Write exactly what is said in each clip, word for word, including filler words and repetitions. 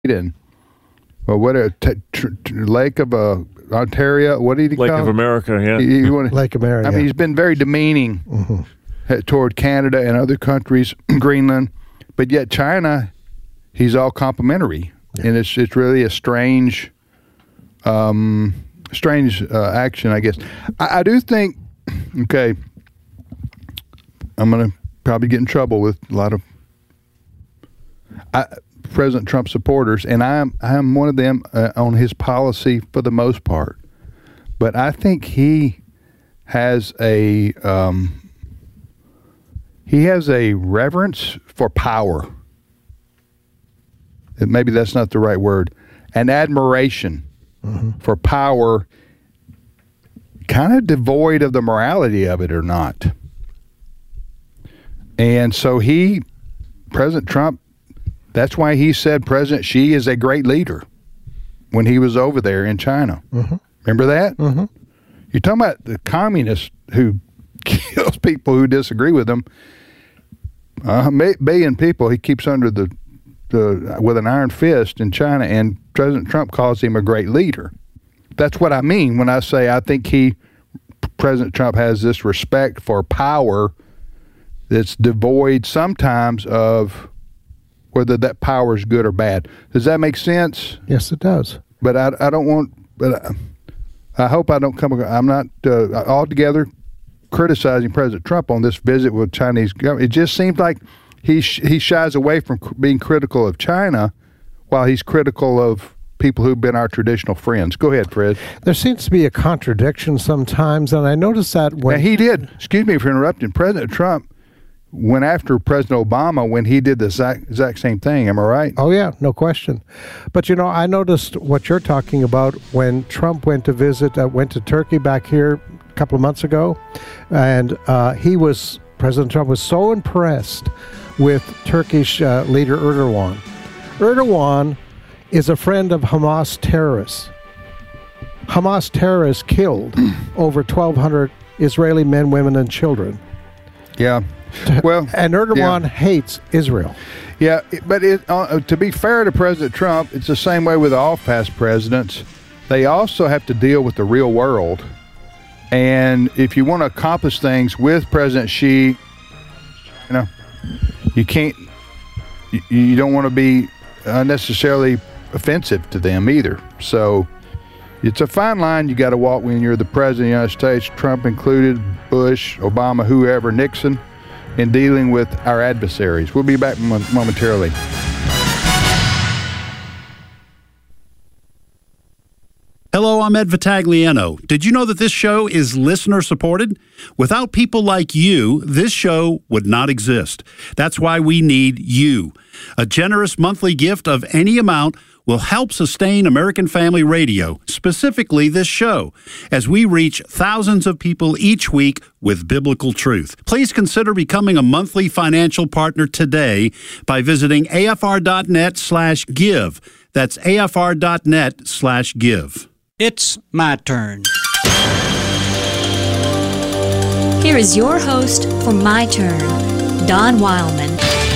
and well, what a t- tr- tr- Lake of uh, Ontario. What did he Lake call of it? America? Yeah, He, he wanted, Lake America. I mean, he's been very demeaning mm-hmm. toward Canada and other countries, Greenland, but yet China, he's all complimentary, yeah. and it's it's really a strange, um, strange uh, action, I guess. I, I do think, okay, I'm gonna probably get in trouble with a lot of. I, President Trump supporters, and I'm I'm one of them uh, on his policy for the most part. But I think he has a um, he has a reverence for power. And maybe that's not the right word. An admiration mm-hmm. for power, kind of devoid of the morality of it or not. And so he, President Trump. That's why he said President Xi is a great leader when he was over there in China. Mm-hmm. Remember that? Mm-hmm. You're talking about the communist who kills people who disagree with him. Uh, a billion people he keeps under the, the with an iron fist in China, and President Trump calls him a great leader. That's what I mean when I say I think he, President Trump, has this respect for power that's devoid sometimes of whether that power is good or bad. Does that make sense? Yes, it does. But I, I don't want, but I, I hope I don't come, I'm not uh, altogether criticizing President Trump on this visit with Chinese government. It just seems like he, he shies away from being critical of China while he's critical of people who've been our traditional friends. Go ahead, Fred. There seems to be a contradiction sometimes, and I noticed that when... Now, he did, excuse me for interrupting, President Trump went after President Obama when he did the exact, exact same thing. Am I right? Oh, yeah, no question. But, you know, I noticed what you're talking about when Trump went to visit, uh, went to Turkey back here a couple of months ago, and uh, he was, President Trump was so impressed with Turkish uh, leader Erdogan. Erdogan is a friend of Hamas terrorists. Hamas terrorists killed over twelve hundred Israeli men, women, and children. Yeah. Well, and Erdogan yeah. hates Israel. Yeah, but it, uh, to be fair to President Trump, it's the same way with all past presidents. They also have to deal with the real world. And if you want to accomplish things with President Xi, you know, you can't, you, you don't want to be unnecessarily offensive to them either. So it's a fine line you got to walk when you're the president of the United States, Trump included, Bush, Obama, whoever, Nixon, in dealing with our adversaries. We'll be back momentarily. Hello, I'm Ed Vitagliano. Did you know that this show is listener-supported? Without people like you, this show would not exist. That's why we need you. A generous monthly gift of any amount will help sustain American Family Radio, specifically this show, as we reach thousands of people each week with biblical truth. Please consider becoming a monthly financial partner today by visiting afr.net slash give. That's afr.net slash give. It's my turn. Here is your host for My Turn, Don Wildman.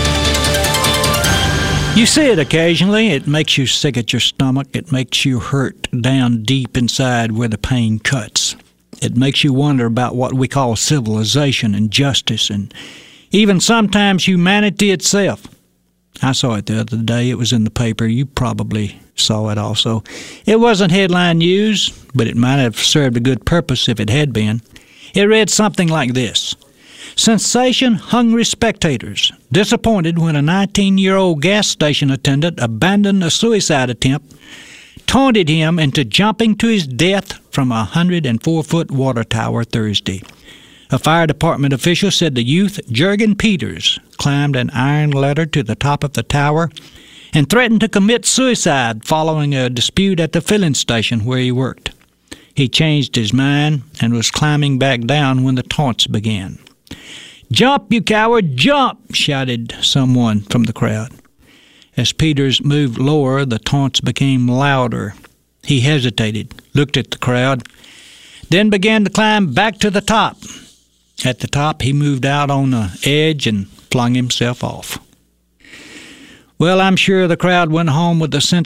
You see it occasionally. It makes you sick at your stomach. It makes you hurt down deep inside where the pain cuts. It makes you wonder about what we call civilization and justice and even sometimes humanity itself. I saw it the other day. It was in the paper. You probably saw it also. It wasn't headline news, but it might have served a good purpose if it had been. It read something like this. Sensation-hungry spectators disappointed when a nineteen-year-old gas station attendant abandoned a suicide attempt, taunted him into jumping to his death from a one hundred four foot water tower Thursday. A fire department official said the youth, Jurgen Peters, climbed an iron ladder to the top of the tower and threatened to commit suicide following a dispute at the filling station where he worked. He changed his mind and was climbing back down when the taunts began. "Jump, you coward, jump!" shouted someone from the crowd. As Peters moved lower, the taunts became louder. He hesitated, looked at the crowd, then began to climb back to the top. At the top, he moved out on the edge and flung himself off. Well, I'm sure the crowd went home with a sense